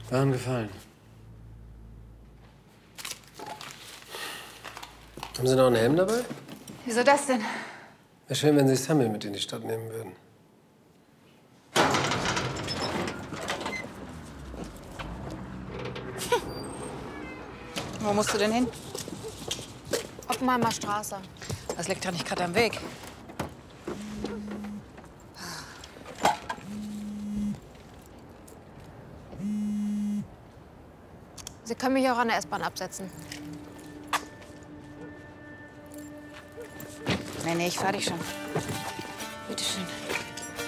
War ihm gefallen. Haben Sie noch einen Helm dabei? Wieso das denn? Wäre schön, wenn Sie Sammy mit in die Stadt nehmen würden. Wo musst du denn hin? Oppenheimer Straße. Das liegt doch nicht gerade am Weg. Sie können mich auch an der S-Bahn absetzen. Nee, ich fahr dich schon. Bitte schön.